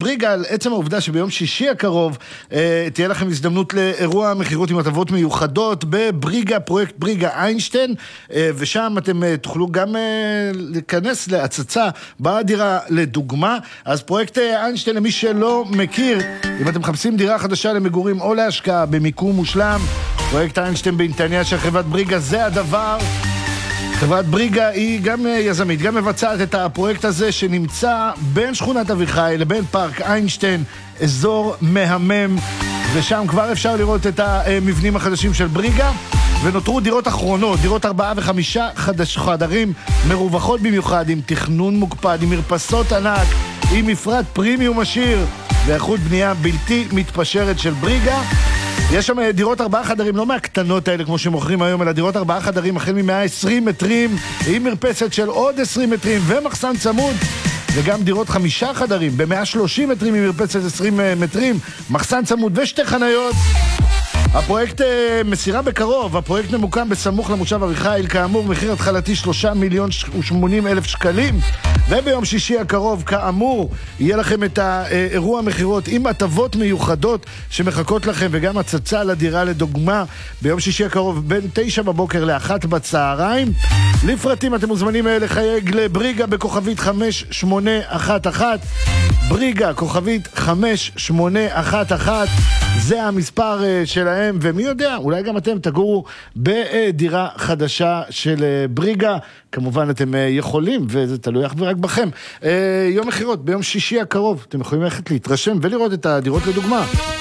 בריגה על עצם העובדה שביום שישי הקרוב תהיה לכם הזדמנות לאירוע מחירות עם הטבות מיוחדות בבריגה, פרויקט בריגה איינשטיין, ושם אתם תוכלו גם להיכנס להצצה בדירה לדוגמה. אז פרויקט איינשטיין, למי שלא מכיר, אם אתם מחפשים דירה חדשה למגורים או להשקעה במיקום מושלם, פרויקט איינשטיין באינטניה של חברת בריגה זה הדבר. חברת בריגה היא גם יזמית, גם מבצעת את הפרויקט הזה שנמצא בין שכונת אביחי לבין פארק איינשטיין, אזור מהמם, ושם כבר אפשר לראות את המבנים החדשים של בריגה, ונותרו דירות אחרונות, דירות 4 ו5 חדרים מרווחות במיוחד, עם תכנון מוקפד, עם מרפסות ענק, עם מפרט פרימיום עשיר ואיכות בנייה בלתי מתפשרת של בריגה. יש שם דירות 4 חדרים, לא מהקטנות האלה כמו שמוכרים היום, אלא דירות 4 חדרים החל מ-120 מטרים, עם מרפסת של עוד 20 מטרים ומחסן צמוד, וגם דירות 5 חדרים ב-130 מטרים עם מרפסת 20 מטרים, מחסן צמוד ושתי חניות. הפרויקט מסירה בקרוב, הפרויקט ממוקם בסמוך למושב אביחי, כאמור מחיר התחלתי 3,080,000 שקלים, וביום שישי הקרוב כאמור יהיה לכם את האירוע מחירות עם הטבות מיוחדות שמחכות לכם, וגם הצצה לדירה לדוגמה ביום שישי הקרוב בין 9 בבוקר ל1 בצהריים. לפרטים אתם מוזמנים לחייג לבריגה בכוכבית 5811, בריגה כוכבית 5811, זה המספר שלהם, ומי יודע, אולי גם אתם תגורו בדירה חדשה של בריגה. כמובן אתם יכולים, וזה תלוי אך ורק בכם. יום מחירות ביום שישי הקרוב, אתם יכולים ללכת להתרשם ולראות את הדירות לדוגמה.